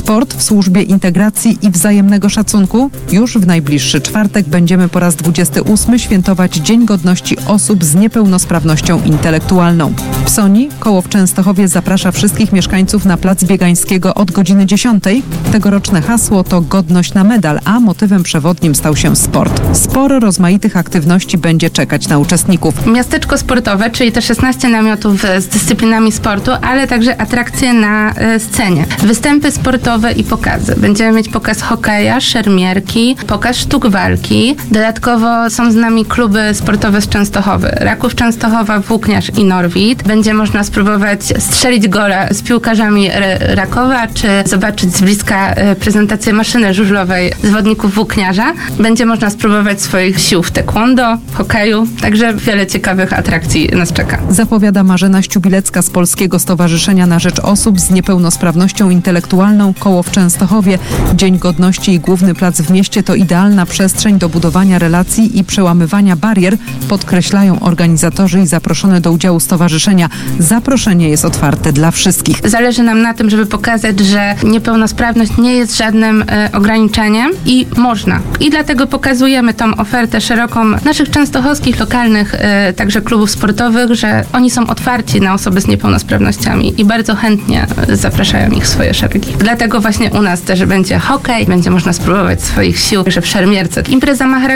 Sport w służbie integracji i wzajemnego szacunku. Już w najbliższy czwartek będziemy po raz 28 świętować Dzień Godności Osób z Niepełnosprawnością Intelektualną. W Soni koło w Częstochowie zaprasza wszystkich mieszkańców na plac Biegańskiego od godziny 10. Tegoroczne hasło to godność na medal, a motywem przewodnim stał się sport. Sporo rozmaitych aktywności będzie czekać na uczestników. Miasteczko sportowe, czyli te 16 namiotów z dyscyplinami sportu, ale także atrakcje na scenie. Występy sportowe i pokazy. Będziemy mieć pokaz hokeja, szermierki, pokaz sztuk walki. Dodatkowo są z nami kluby sportowe z Częstochowy. Raków Częstochowa, Włókniarz i Norwid. Będzie można spróbować strzelić gola z piłkarzami Rakowa, czy zobaczyć z bliska prezentację maszyny żużlowej zawodników Włókniarza. Będzie można spróbować swoich sił w taekwondo, w hokeju. Także wiele ciekawych atrakcji nas czeka. Zapowiada Marzena Ściubilecka z Polskiego Stowarzyszenia na Rzecz Osób z Niepełnosprawnością Intelektualną koło w Częstochowie. Dzień Godności i Główny Plac w mieście to idealna przestrzeń do budowania relacji i przełamywania barier, podkreślają organizatorzy i zaproszone do udziału stowarzyszenia. Zaproszenie jest otwarte dla wszystkich. Zależy nam na tym, żeby pokazać, że niepełnosprawność nie jest żadnym ograniczeniem i można. I dlatego pokazujemy tą ofertę szeroką naszych częstochowskich, lokalnych także klubów sportowych, że oni są otwarci na osoby z niepełnosprawnościami i bardzo chętnie zapraszają ich w swoje szeregi. Dlatego właśnie u nas też będzie hokej, będzie można spróbować swoich sił w szermierce. Impreza ma charakter